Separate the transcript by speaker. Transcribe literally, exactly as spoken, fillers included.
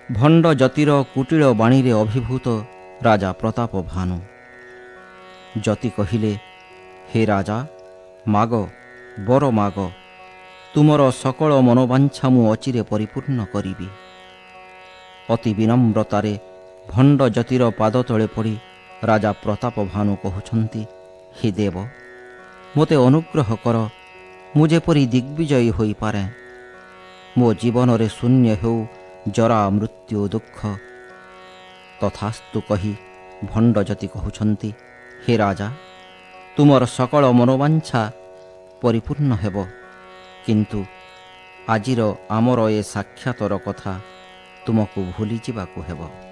Speaker 1: ଭଣ୍ଡ ଜ୍ୟୋତିର କୁଟିଳ ବାଣୀରେ ଅଭିଭୂତ ରାଜା ପ୍ରତାପ ଭାନୁ। ଜ୍ୟୋତି କହିଲେ, ହେ ରାଜା, ମାଗ, ବର ମାଗ, ତୁମର ସକଳ ମନୋବାଞ୍ଛା ମୁଁ ଅଚିରେ ପରିପୂର୍ଣ୍ଣ କରିବି। ଅତି ବିନମ୍ରତାରେ ଭଣ୍ଡ ଜ୍ୟୋତିର ପାଦ ତଳେ ପଡ଼ି ରାଜା ପ୍ରତାପ ଭାନୁ କହୁଛନ୍ତି, ହେ ଦେବ, ମୋତେ ଅନୁଗ୍ରହ କର, ମୁଁ ଯେପରି ଦିଗ୍ବିଜୟୀ ହୋଇପାରେ। ମୋ ଜୀବନରେ ଶୂନ୍ୟ ହେଉ ଜରା ମୃତ୍ୟୁ ଦୁଃଖ। ତଥାସ୍ତୁ କହି ଭଣ୍ଡ ଜ୍ୟୋତି କହୁଛନ୍ତି, ହେ ରାଜା, ତୁମର ସକଳ ମନୋବାଞ୍ଛା ପରିପୂର୍ଣ୍ଣ ହେବ, କିନ୍ତୁ ଆଜିର ଆମର ଏ ସାକ୍ଷାତର କଥା ତୁମକୁ ଭୁଲିଯିବାକୁ ହେବ।